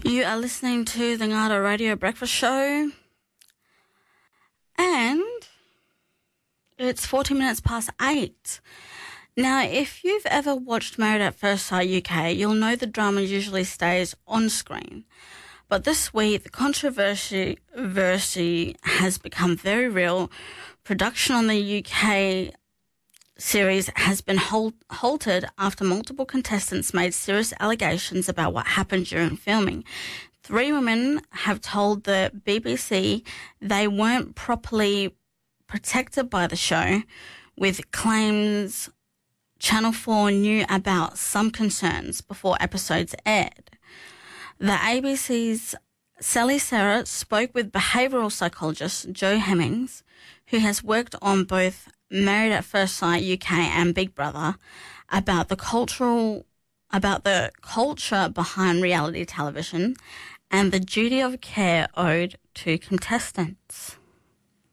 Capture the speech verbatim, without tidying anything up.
You are listening to the Ngada Radio Breakfast Show, and it's forty minutes past eight. Now, if you've ever watched Married at First Sight U K, you'll know the drama usually stays on screen. But this week, the controversy controversy has become very real. Production on the U K series has been halt- halted after multiple contestants made serious allegations about what happened during filming. Three women have told the B B C they weren't properly protected by the show, with claims Channel four knew about some concerns before episodes aired. The A B C's Sally Sarah spoke with behavioural psychologist Joe Hemmings, who has worked on both Married at First Sight U K and Big Brother, about the cultural, about the culture behind reality television and the duty of care owed to contestants.